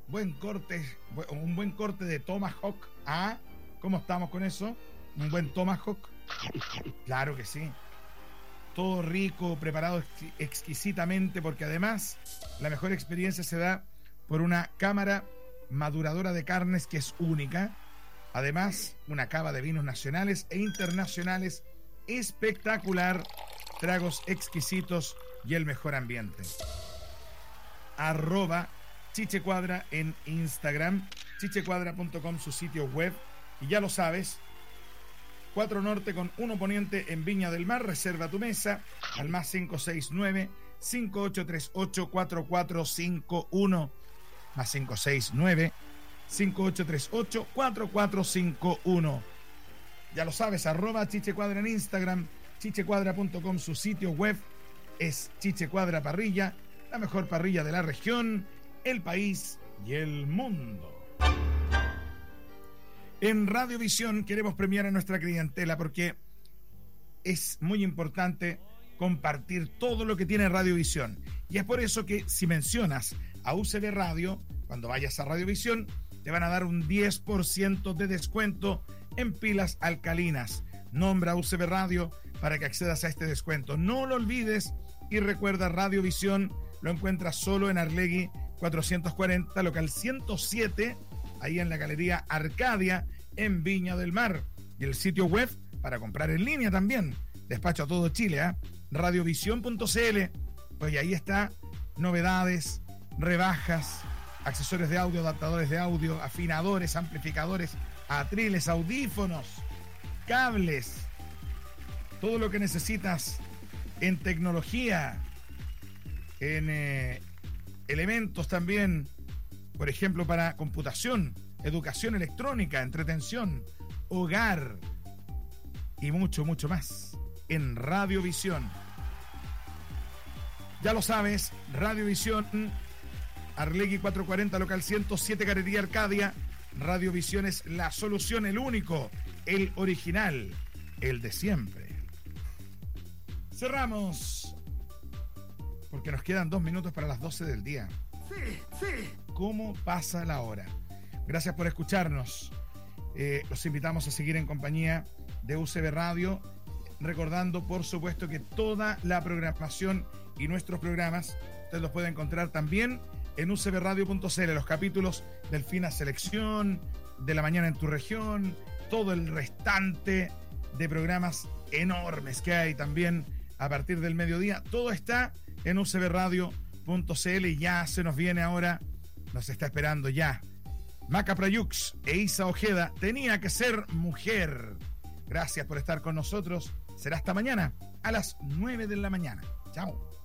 un buen corte de tomahawk. ¿Ah? ¿Cómo estamos con eso? ¿Un buen tomahawk? Claro que sí. Todo rico, preparado exquisitamente, porque además la mejor experiencia se da por una cámara maduradora de carnes que es única. Además, una cava de vinos nacionales e internacionales espectacular, tragos exquisitos y el mejor ambiente. @chichecuadra en Instagram, chichecuadra.com su sitio web, y ya lo sabes, 4 Norte con 1 Poniente en Viña del Mar. Reserva tu mesa al más 569-5838-4451, más 569-5838-4451. Ya lo sabes, @chichecuadra en Instagram, chichecuadra.com su sitio web. Es Chichecuadra Parrilla, la mejor parrilla de la región, el país y el mundo. En Radiovisión queremos premiar a nuestra clientela porque es muy importante compartir todo lo que tiene Radiovisión. Y es por eso que si mencionas a UCB Radio, cuando vayas a Radiovisión, te van a dar un 10% de descuento en pilas alcalinas. Nombra a UCB Radio para que accedas a este descuento. No lo olvides y recuerda, Radiovisión lo encuentras solo en Arlegui 440, local 107, ahí en la Galería Arcadia, en Viña del Mar. Y el sitio web para comprar en línea también. Despacho a todo Chile, Radiovisión.cl. Pues ahí está, novedades, rebajas, accesorios de audio, adaptadores de audio, afinadores, amplificadores, atriles, audífonos, cables, todo lo que necesitas en tecnología, en elementos también, por ejemplo, para computación, educación electrónica, entretención, hogar y mucho, mucho más en Radiovisión. Ya lo sabes, Radiovisión, Arlegui 440, local 107, Galería Arcadia. Radiovisión es la solución, el único, el original, el de siempre. Cerramos, porque nos quedan 2 minutos para las 12 del día. Sí. ¿Cómo pasa la hora? Gracias por escucharnos. Los invitamos a seguir en compañía de UCB Radio, recordando, por supuesto, que toda la programación y nuestros programas ustedes los pueden encontrar también en ucbradio.cl, los capítulos del Fina Selección, de La Mañana en tu Región, todo el restante de programas enormes que hay también a partir del mediodía. Todo está en ucbradio.cl y ya se nos viene ahora, nos está esperando ya Maca Prayux e Isa Ojeda, Tenía que ser mujer. Gracias por estar con nosotros. Será hasta mañana a las 9 de la mañana. Chao.